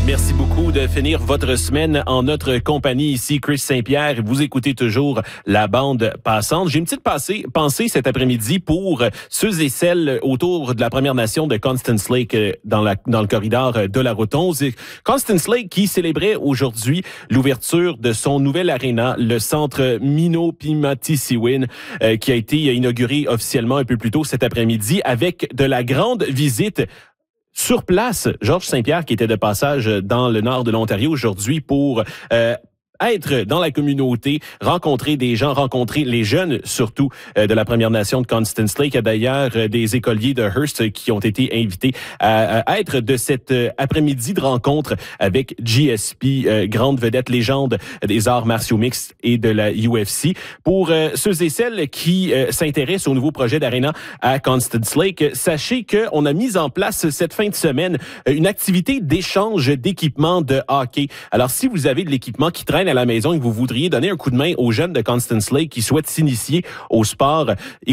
Merci beaucoup de finir votre semaine en notre compagnie. Ici Chris Saint-Pierre. Vous écoutez toujours la bande passante. J'ai une petite pensée cet après-midi pour ceux et celles autour de la Première Nation de Constance Lake dans le corridor de la Route 11. Constance Lake qui célébrait aujourd'hui l'ouverture de son nouvel aréna, le centre Mino-Pimati-Siwin, qui a été inauguré officiellement un peu plus tôt cet après-midi avec de la grande visite. Sur place, Georges Saint-Pierre, qui était de passage dans le nord de l'Ontario aujourd'hui pour être dans la communauté, rencontrer des gens, rencontrer les jeunes surtout de la Première Nation de Constance Lake. Il y a d'ailleurs des écoliers de Hearst qui ont été invités à être de cet après-midi de rencontre avec GSP, grande vedette, légende des arts martiaux mixtes et de la UFC. Pour ceux et celles qui s'intéressent au nouveau projet d'Arena à Constance Lake, sachez qu'on a mis en place cette fin de semaine une activité d'échange d'équipements de hockey. Alors, si vous avez de l'équipement qui traîne à la maison et que vous voudriez donner un coup de main aux jeunes de Constance Lake qui souhaitent s'initier au sport,